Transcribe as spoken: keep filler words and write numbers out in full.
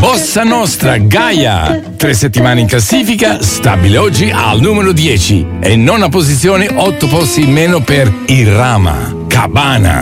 Bossa Nostra, Gaia. Tre settimane in classifica, stabile oggi al numero dieci. E nona posizione, otto posti in meno per Irama, Cabana.